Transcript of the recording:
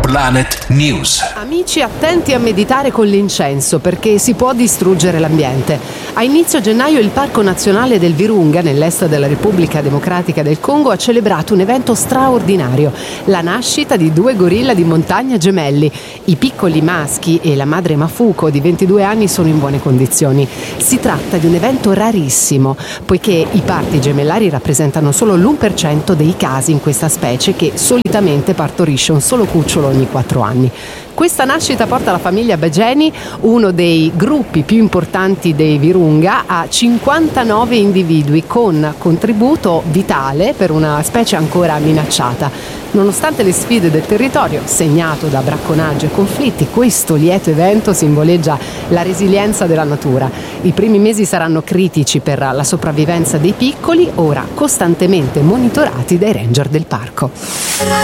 Planet News. Amici, attenti a meditare con l'incenso perché si può distruggere l'ambiente. A inizio gennaio il Parco Nazionale del Virunga, nell'est della Repubblica Democratica del Congo, ha celebrato un evento straordinario: la nascita di 2 gorilla di montagna gemelli. I piccoli maschi e la madre Mafuko di 22 anni sono in buone condizioni. Si tratta di un evento rarissimo, poiché i parti gemellari rappresentano solo l'1% dei casi in questa specie, che solitamente partorisce un solo cucciolo ogni 4 anni. Questa nascita porta la famiglia Begeni, uno dei gruppi più importanti dei Virunga, a 59 individui, con contributo vitale per una specie ancora minacciata. Nonostante le sfide del territorio, segnato da bracconaggio e conflitti, questo lieto evento simboleggia la resilienza della natura. I primi mesi saranno critici per la sopravvivenza dei piccoli, ora costantemente monitorati dai ranger del parco.